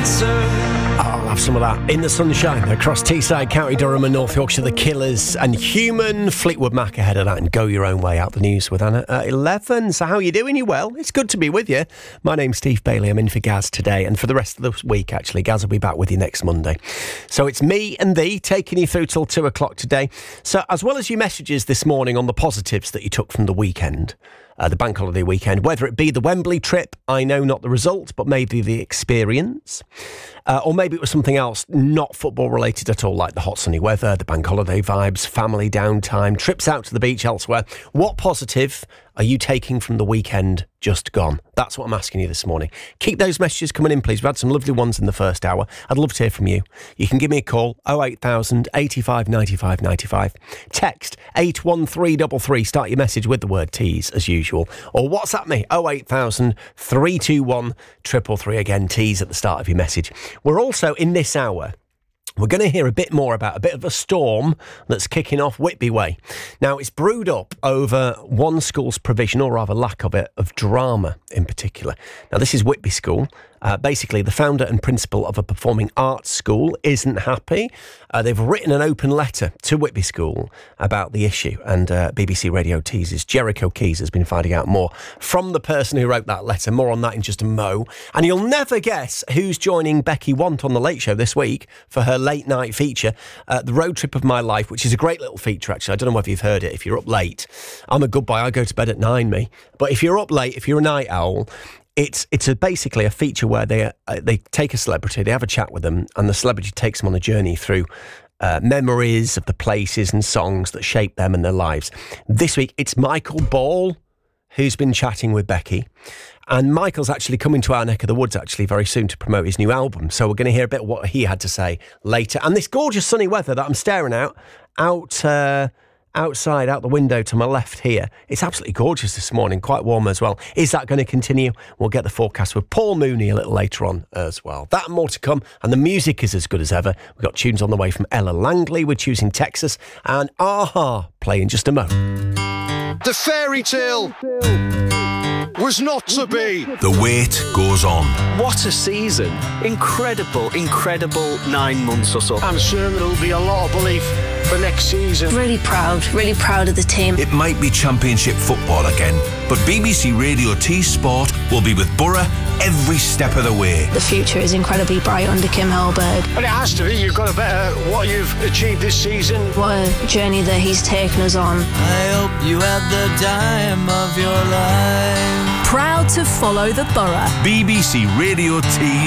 I'll have some of that in the sunshine across Teesside, County Durham and North Yorkshire. The Killers and Human. Fleetwood Mac ahead of that, and Go Your Own Way. Out the news with Anna at 11. So how are you doing? You well? It's good to be with you. My name's Steve Bailey. I'm in for Gaz today, and for the rest of the week actually. Gaz will be back with you next Monday. So it's me and thee taking you through till 2 o'clock today. So as well as your messages this morning on the positives that you took from the weekend, the bank holiday weekend, whether it be the Wembley trip, I know not the result, but maybe the experience, or maybe it was something else not football related at all, like the hot sunny weather, the bank holiday vibes, family downtime, trips out to the beach elsewhere. What positive are you taking from the weekend just gone? That's what I'm asking you this morning. Keep those messages coming in, please. We've had some lovely ones in the first hour. I'd love to hear from you. You can give me a call, 08000 85 95 95. Text 81333. Start your message with the word tease, as usual. Or WhatsApp me, 08000 321 333. Again, tease at the start of your message. We're also, in this hour, we're going to hear a bit more about a bit of a storm that's kicking off Whitby way. Now, it's brewed up over one school's provision, or rather lack of it, of drama in particular. Now, this is Whitby School. Basically, the founder and principal of a performing arts school isn't happy. They've written an open letter to Whitby School about the issue, and BBC Radio Tease's Jericho Keys has been finding out more from the person who wrote that letter. More on that in just a mo. And you'll never guess who's joining Becky Want on The Late Show this week for her late night feature, The Road Trip of My Life, which is a great little feature, actually. I don't know whether you've heard it. If you're up late, I'm a good boy. I go to bed at 9, me. But if you're up late, if you're a night owl, It's basically a feature where they take a celebrity, they have a chat with them, and the celebrity takes them on a journey through memories of the places and songs that shape them and their lives. This week, it's Michael Ball who's been chatting with Becky. And Michael's actually coming to our neck of the woods, actually, very soon to promote his new album. So we're going to hear a bit of what he had to say later. And this gorgeous sunny weather that I'm staring outside, out the window to my left here. It's absolutely gorgeous this morning, quite warm as well. Is that going to continue? We'll get the forecast with Paul Mooney a little later on as well. That and more to come, and the music is as good as ever. We've got tunes on the way from Ella Langley, we're choosing Texas, and a-ha playing just a moment. The fairy tale was not to be. The wait goes on. What a season. Incredible 9 months or so. I'm sure there'll be a lot of belief for next season. Really proud of the team. It might be Championship football again, but BBC Radio T Sport will be with Borough every step of the way. The future is incredibly bright under Kim Hellberg. And it has to be. You've got to better what you've achieved this season. What a journey that he's taken us on. I hope you had the time of your life. Proud to follow the Borough. BBC Radio T